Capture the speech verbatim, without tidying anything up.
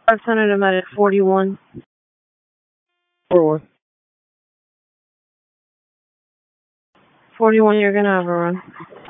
five hundred, I'm at forty-one. forty-one. forty-one, you're gonna have a run.